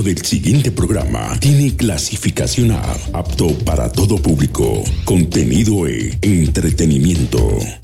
contenido del siguiente programa tiene clasificación A, apto para todo público. Contenido E, entretenimiento.